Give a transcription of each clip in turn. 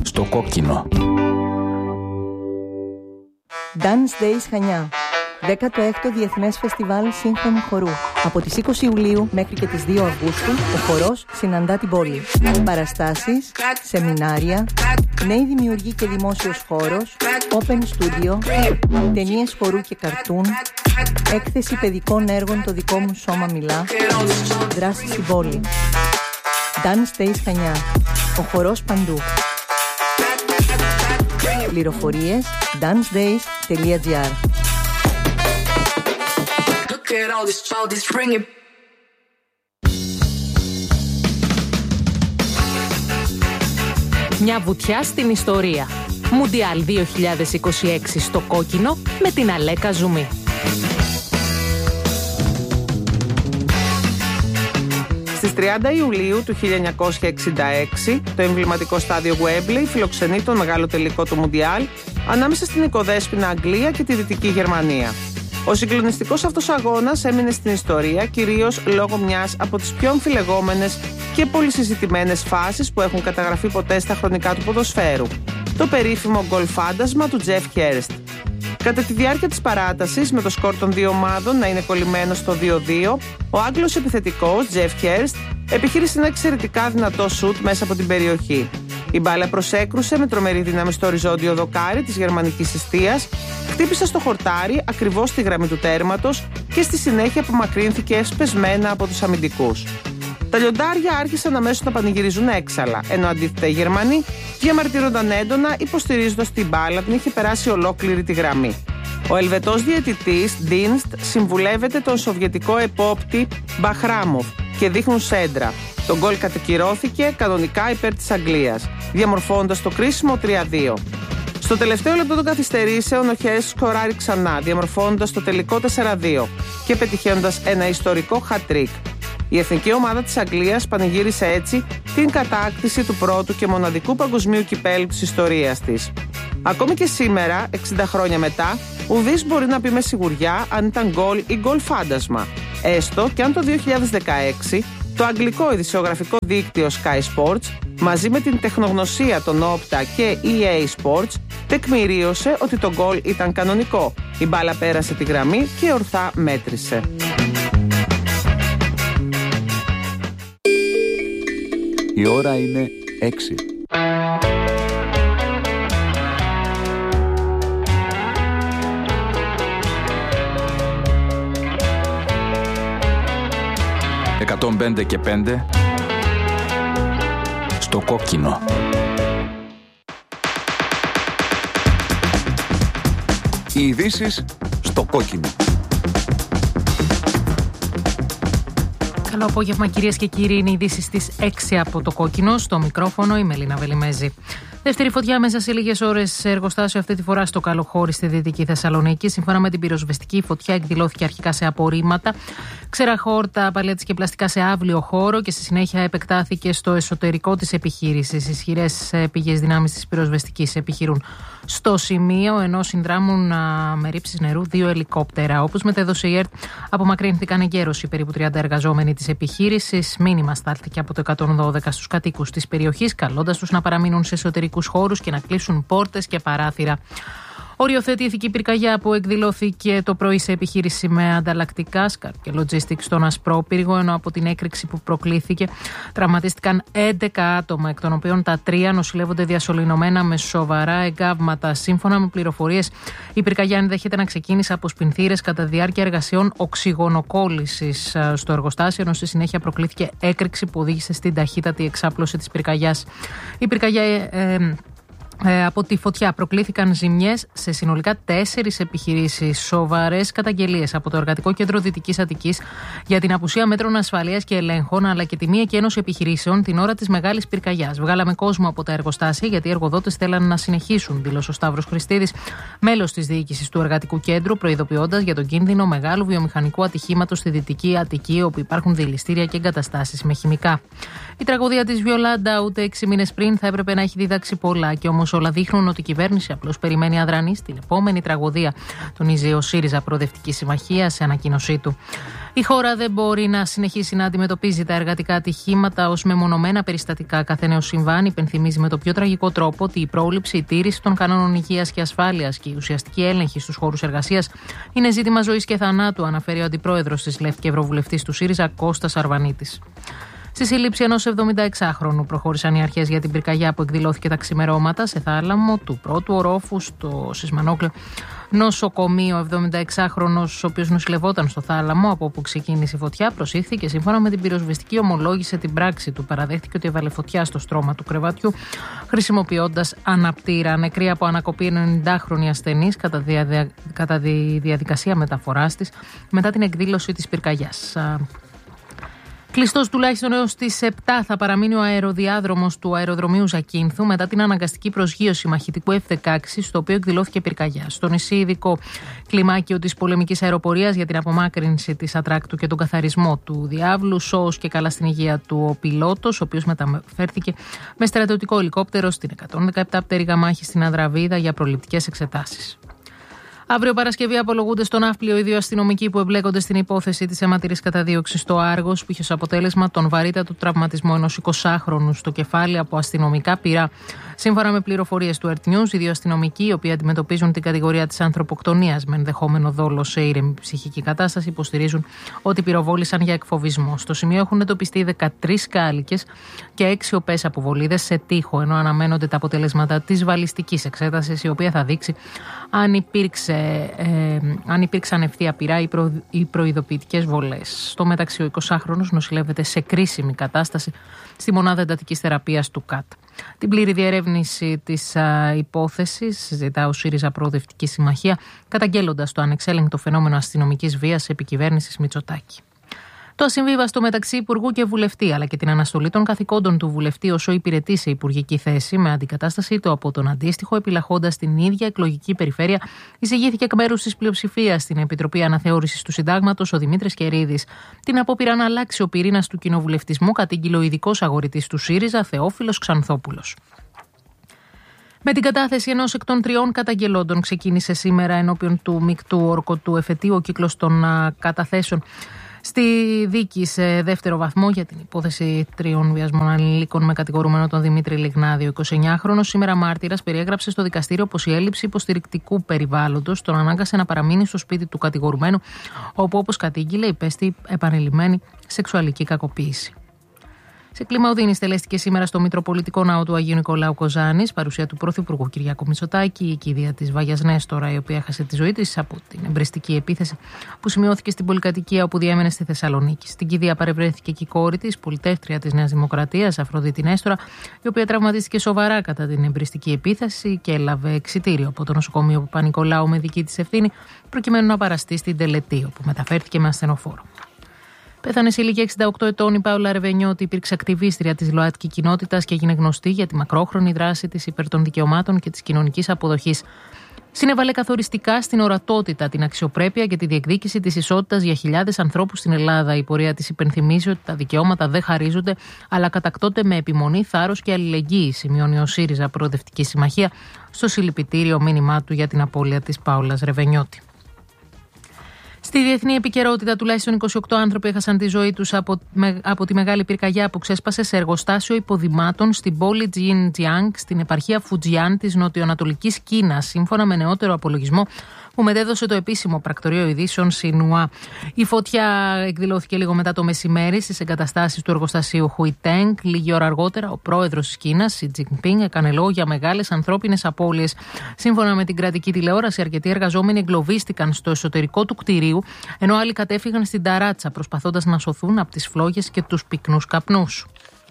Στο κόκκινο. Dance Days Χανιά. 16ο Διεθνές Φεστιβάλ Σύγχρονου Χορού. Από τις 20 Ιουλίου μέχρι και τις 2 Αυγούστου, ο χορός συναντά την πόλη. Παραστάσεις, σεμινάρια, νέοι δημιουργοί και δημόσιος χώρος, open studio, ταινίες χορού και καρτούν, έκθεση παιδικών έργων «Το δικό μου σώμα μιλά», δράση στην πόλη. Dance Days Χανιά. Ο χορός παντού. Πληροφορίες dancedays.gr. Μια βουτιά στην ιστορία. Μουντιάλ 2026 στο κόκκινο με την Αλέκα Ζουμί. Στις 30 Ιουλίου του 1966, το εμβληματικό στάδιο Wembley φιλοξενεί τον μεγάλο τελικό του Μουντιάλ ανάμεσα στην οικοδέσποινα Αγγλία και τη Δυτική Γερμανία. Ο συγκλονιστικός αυτός αγώνας έμεινε στην ιστορία κυρίως λόγω μιας από τις πιο αμφιλεγόμενες και πολυσυζητημένες φάσεις που έχουν καταγραφεί ποτέ στα χρονικά του ποδοσφαίρου. Το περίφημο γκολ φάντασμα του Τζεφ Χέρστ. Κατά τη διάρκεια της παράτασης, με το σκορ των δύο ομάδων να είναι κολλημένο στο 2-2, ο Άγγλος επιθετικός Τζεφ Χέρστ επιχείρησε ένα εξαιρετικά δυνατό σουτ μέσα από την περιοχή. Η μπάλα προσέκρουσε με τρομερή δύναμη στο οριζόντιο δοκάρι της γερμανικής εστίας, χτύπησε στο χορτάρι ακριβώς στη γραμμή του τέρματος και στη συνέχεια απομακρύνθηκε σπεσμένα από τους αμυντικούς. Τα λιοντάρια άρχισαν αμέσως να πανηγυρίζουν έξαλα, ενώ αντίθετα οι Γερμανοί διαμαρτύρονταν έντονα, υποστηρίζοντας την μπάλα την είχε περάσει ολόκληρη τη γραμμή. Ο Ελβετός διαιτητής Dienst συμβουλεύεται τον Σοβιετικό επόπτη Μπαχράμοφ και δείχνουν σέντρα. Το γκολ κατακυρώθηκε κανονικά υπέρ της Αγγλίας, διαμορφώνοντας το κρίσιμο 3-2. Στο τελευταίο λεπτό των καθυστερήσεων, ο Χέρστ σκοράρει ξανά, διαμορφώνοντας το τελικό 4-2 και πετυχαίνοντας ένα ιστορικό hat-trick. Η εθνική ομάδα της Αγγλίας πανηγύρισε έτσι την κατάκτηση του πρώτου και μοναδικού παγκοσμίου κυπέλλου της ιστορίας της. Ακόμη και σήμερα, 60 χρόνια μετά, ουδής μπορεί να πει με σιγουριά αν ήταν γκολ ή γκολ φάντασμα. Έστω και αν το 2016 το αγγλικό ειδησιογραφικό δίκτυο Sky Sports μαζί με την τεχνογνωσία των Opta και EA Sports τεκμηρίωσε ότι το γκολ ήταν κανονικό. Η μπάλα πέρασε τη γραμμή και ορθά μέτρησε. Η ώρα είναι 6. «105 και 5» στο κόκκινο. Οι ειδήσεις στο κόκκινο. Καλό απόγευμα κυρίες και κύριοι, είναι οι ειδήσεις στις 6 από το κόκκινο. Στο μικρόφωνο η Μελίνα Βελιμέζη. Δεύτερη φωτιά μέσα σε λίγες ώρες σε εργοστάσιο, αυτή τη φορά στο Καλοχώρι στη Δυτική Θεσσαλονίκη. Σύμφωνα με την πυροσβεστική, η φωτιά εκδηλώθηκε αρχικά σε απορρίμματα, ξερά χόρτα, παλέτες και πλαστικά σε αύλιο χώρο και στη συνέχεια επεκτάθηκε στο εσωτερικό της επιχείρησης. Ισχυρές πηγές δυνάμεις της πυροσβεστικής επιχειρούν στο σημείο, ενώ συνδράμουν με ρήψεις νερού 2 ελικόπτερα. Όπως μετέδωσε η ΕΡΤ, απομακρύνθηκαν εγκαίρως οι περίπου 30 εργαζόμενοι της επιχείρησης. Μήνυμα στάλθηκε από το 112 στους κατοίκους της περιοχής, καλώντας τους να παραμείνουν σε εσωτερικούς χώρους και να κλείσουν πόρτες και παράθυρα. Οριοθετεί ηθική πυρκαγιά που εκδηλώθηκε το πρωί σε επιχείρηση με ανταλλακτικά, σκαρ και logistics στον Ασπρόπυργο, ενώ από την έκρηξη που προκλήθηκε τραυματίστηκαν 11 άτομα, εκ των οποίων τα 3 νοσηλεύονται διασωληνωμένα με σοβαρά εγκάβματα. Σύμφωνα με πληροφορίες, η πυρκαγιά ενδέχεται να ξεκίνησε από σπινθήρες κατά διάρκεια εργασιών οξυγονοκόλλησης στο εργοστάσιο, ενώ στη συνέχεια προκλήθηκε έκρηξη που οδήγησε στην ταχύτατη εξάπλωση της πυρκαγιάς. Η πυρκαγιά από τη φωτιά προκλήθηκαν ζημιές σε συνολικά 4 επιχειρήσεις. Σοβαρές καταγγελίες από το Εργατικό Κέντρο Δυτικής Αττικής για την απουσία μέτρων ασφαλείας και ελέγχων, αλλά και τη μη εκένωση επιχειρήσεων την ώρα της μεγάλης πυρκαγιάς. Βγάλαμε κόσμο από τα εργοστάσια γιατί οι εργοδότες θέλαν να συνεχίσουν, δήλωσε ο Σταύρος Χριστίδης, μέλος της διοίκησης του Εργατικού Κέντρου, προειδοποιώντας για τον κίνδυνο μεγάλου βιομηχανικού ατυχήματος στη Δυτική Αττική, όπου υπάρχουν δηληστήρια και εγκαταστάσεις με χημικά. Η τραγωδία της Βιολάντα ούτε 6 μήνες πριν θα έπρεπε να έχει διδάξει πολλά, και όμως Όμως όλα δείχνουν ότι η κυβέρνηση απλώς περιμένει αδρανή στην επόμενη τραγωδία, τονίζει ο ΣΥΡΙΖΑ Προοδευτική Συμμαχία σε ανακοίνωσή του. Η χώρα δεν μπορεί να συνεχίσει να αντιμετωπίζει τα εργατικά ατυχήματα ως μεμονωμένα περιστατικά. Κάθε νέο συμβάν υπενθυμίζει με το πιο τραγικό τρόπο ότι η πρόληψη, η τήρηση των κανόνων υγείας και ασφάλειας και η ουσιαστική έλεγχη στους χώρους εργασίας είναι ζήτημα ζωής και θανάτου, αναφέρει ο αντιπρόεδρος της ΛΕΦ και ευρωβουλευτής του ΣΥΡΙΖΑ, Κώστας Αρβανίτης. Στη σύλληψη ενός 76χρονου προχώρησαν οι αρχές για την πυρκαγιά που εκδηλώθηκε τα ξημερώματα σε θάλαμο του πρώτου ορόφου στο Σισμανόκλειο νοσοκομείο. Ο 76χρονος, ο οποίος νοσηλευόταν στο θάλαμο από όπου ξεκίνησε η φωτιά, προσήχθηκε σύμφωνα με την πυροσβεστική, ομολόγησε την πράξη του. Παραδέχτηκε ότι έβαλε φωτιά στο στρώμα του κρεβατιού χρησιμοποιώντας αναπτήρα. Νεκρή από ανακοπή 90χρονη ασθενής κατά τη διαδικασία μεταφοράς της μετά την εκδήλωση της πυρκαγιάς. Κλειστός τουλάχιστον έως τις 7 θα παραμείνει ο αεροδιάδρομος του αεροδρομίου Ζακίνθου μετά την αναγκαστική προσγείωση μαχητικού F-16 στο οποίο εκδηλώθηκε πυρκαγιά. Στο νησί ειδικό κλιμάκιο της πολεμικής αεροπορίας για την απομάκρυνση της ατράκτου και τον καθαρισμό του διάβλου. Σώος και καλά στην υγεία του ο πιλότος, ο οποίος μεταφέρθηκε με στρατιωτικό ελικόπτερο στην 117 πτέρυγα μάχη στην Ανδραβίδα για προληπτικές εξετάσεις. Αύριο Παρασκευή απολογούνται στο Ναύπλιο οι δύο αστυνομικοί που εμπλέκονται στην υπόθεση της αιματηρής καταδίωξης στο Άργος, που είχε ως αποτέλεσμα τον βαρύτατο τραυματισμό ενός 20χρονου στο κεφάλι από αστυνομικά πυρά. Σύμφωνα με πληροφορίες του Earth News, οι δύο αστυνομικοί, οι οποίοι αντιμετωπίζουν την κατηγορία της ανθρωποκτονίας με ενδεχόμενο δόλο σε ήρεμη ψυχική κατάσταση, υποστηρίζουν ότι πυροβόλησαν για εκφοβισμό. Στο σημείο έχουν εντοπιστεί 13 κάλικες και 6 οπές από βολίδες σε τοίχο, ενώ αναμένονται τα αποτελέσματα της βαλιστικής εξέτασης, η οποία θα δείξει αν υπήρξαν ευθεία πυρά ή προειδοποιητικές βολές. Στο μεταξύ, ο 20χρονος νοσηλεύεται σε κρίσιμη κατάσταση στη μονάδα εντατικής θεραπείας του ΚΑΤ. Την πλήρη διερεύνηση της υπόθεσης ζητά ο ΣΥΡΙΖΑ Προοδευτική Συμμαχία, καταγγέλλοντας το ανεξέλεγκτο φαινόμενο αστυνομικής βίας επί κυβέρνησης Μητσοτάκη. Το ασυμβίβαστο μεταξύ Υπουργού και Βουλευτή, αλλά και την αναστολή των καθηκόντων του Βουλευτή όσο υπηρετεί σε υπουργική θέση, με αντικατάστασή του από τον αντίστοιχο, επιλαχώντας την ίδια εκλογική περιφέρεια, εισηγήθηκε εκ μέρους της πλειοψηφίας στην Επιτροπή Αναθεώρησης του Συντάγματος ο Δημήτρης Κερίδης. Την απόπειρα να αλλάξει ο πυρήνας του κοινοβουλευτισμού κατήγγειλε ο ειδικός αγορητής του ΣΥΡΙΖΑ, Θεόφιλος Ξανθόπουλος. Με την κατάθεση ενός εκ των 3 καταγγελόντων ξεκίνησε σήμερα ενώπιον του μεικτού ορκωτού εφετείου ο κύκλος των καταθέσεων στη δίκη σε δεύτερο βαθμό για την υπόθεση 3 βιασμών ανηλίκων με κατηγορούμενο τον Δημήτρη Λιγνάδη. Ο 29χρονος, σήμερα μάρτυρας, περιέγραψε στο δικαστήριο πως η έλλειψη υποστηρικτικού περιβάλλοντος τον ανάγκασε να παραμείνει στο σπίτι του κατηγορουμένου, όπου, όπως κατήγγειλε, υπέστη επανειλημμένη σεξουαλική κακοποίηση. Σε κλίμα οδύνης τελέστηκε σήμερα στο Μητροπολιτικό Ναό του Αγίου Νικολάου Κοζάνης, παρουσία του Πρωθυπουργού Κυριάκου Μητσοτάκη, η κηδεία της Βάγιας Νέστορα, η οποία έχασε τη ζωή της από την εμπριστική επίθεση που σημειώθηκε στην πολυκατοικία όπου διέμενε στη Θεσσαλονίκη. Στην κηδεία παρευρέθηκε και η κόρη της, πολιτεύτρια της Νέας Δημοκρατίας, Αφροδίτη Νέστορα, η οποία τραυματίστηκε σοβαρά κατά την εμπριστική επίθεση και έλαβε εξιτήριο από το νοσοκομείο Παπα-Νικολάου με δική της ευθύνη, προκειμένου να παραστεί στην Τελετή, όπου μεταφέρθηκε με ασθενοφόρο. Πέθανε σε ηλικία 68 ετών η Πάολα Ρεβενιώτη, υπήρξε ακτιβίστρια της ΛΟΑΤΚΙ κοινότητας και έγινε γνωστή για τη μακρόχρονη δράση της υπέρ των δικαιωμάτων και της κοινωνικής αποδοχής. Συνέβαλε καθοριστικά στην ορατότητα, την αξιοπρέπεια και τη διεκδίκηση της ισότητας για χιλιάδες ανθρώπους στην Ελλάδα. Η πορεία της υπενθυμίζει ότι τα δικαιώματα δεν χαρίζονται, αλλά κατακτώνται με επιμονή, θάρρος και αλληλεγγύη, σημειώνει ο ΣΥΡΙΖΑ Προοδευτική Συμμαχία στο συλληπιτήριο μήνυμά του για την απώλεια της Πάολας Ρεβενιώτη. Στη διεθνή επικαιρότητα, τουλάχιστον 28 άνθρωποι έχασαν τη ζωή τους από τη μεγάλη πυρκαγιά που ξέσπασε σε εργοστάσιο υποδημάτων στην πόλη Τζιντζιάνγκ, στην επαρχία Φουτζιάν της νοτιοανατολικής Κίνας, σύμφωνα με νεότερο απολογισμό που μετέδωσε το επίσημο πρακτορείο ειδήσεων Σινουά. Η φωτιά εκδηλώθηκε λίγο μετά το μεσημέρι στις εγκαταστάσεις του εργοστασίου Χουιτέγκ. Λίγη ώρα αργότερα, ο πρόεδρος της Κίνας, Σι Τζινπίνγκ, έκανε λόγο για μεγάλες ανθρώπινες απώλειες. Σύμφωνα με την κρατική τηλεόραση, αρκετοί εργαζόμενοι εγκλωβίστηκαν στο εσωτερικό του κτηρίου, ενώ άλλοι κατέφυγαν στην ταράτσα, προσπαθώντας να σωθούν από τις φλόγες και τους πυκνούς καπνούς.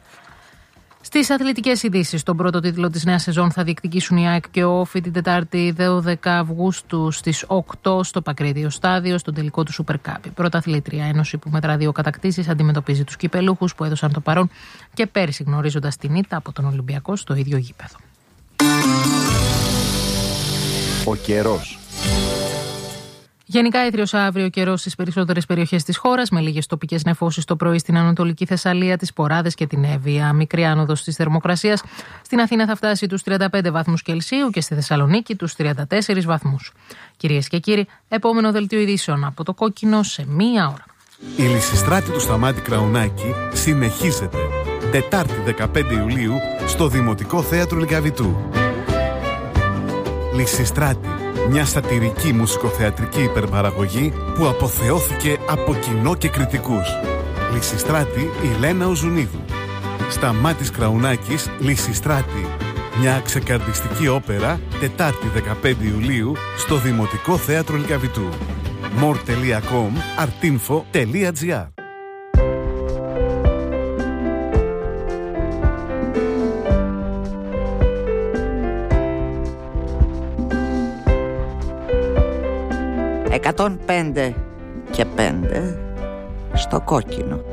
Στις αθλητικές ειδήσεις, τον πρώτο τίτλο της νέας σεζόν θα διεκδικήσουν η ΑΕΚ και ο Όφη την Τετάρτη 12 Αυγούστου στις 8 στο Πακρίτιο Στάδιο, στον τελικό του Super Cup. Η πρωταθλήτρια ένωση που μετρά 2 κατακτήσεις αντιμετωπίζει τους κυπελούχους που έδωσαν το παρόν και πέρσι, γνωρίζοντας την ήττα από τον Ολυμπιακό στο ίδιο γήπεδο. Ο καιρός. Γενικά έθριος αύριο καιρός στις περισσότερες περιοχές της χώρας, με λίγες τοπικές νεφώσεις το πρωί στην Ανατολική Θεσσαλία, τις Ποράδες και την Εύβοια. Μικρή άνοδος της θερμοκρασίας. Στην Αθήνα θα φτάσει τους 35 βαθμούς Κελσίου και στη Θεσσαλονίκη τους 34 βαθμούς. Κυρίες και κύριοι, επόμενο δελτίο ειδήσεων από το Κόκκινο σε μία ώρα. Η Λυσιστράτη του Σταμάτη Κραουνάκη συνεχίζεται. Τετάρτη 15 Ιουλίου στο Δημοτικό Θέατρο Λυκαβητού. Λυσιστράτη, μια σατιρική μουσικοθεατρική υπερπαραγωγή που αποθεώθηκε από κοινό και κριτικούς. Λυσιστράτη, η Λένα Οζουνίδου. Σταμάτης Κραουνάκης, Λυσιστράτη. Μια ξεκαρδιστική όπερα, Τετάρτη 15 Ιουλίου στο Δημοτικό Θέατρο Λυκαβητού. more.com, artinfo.gr. «105 και 5» στο Κόκκινο.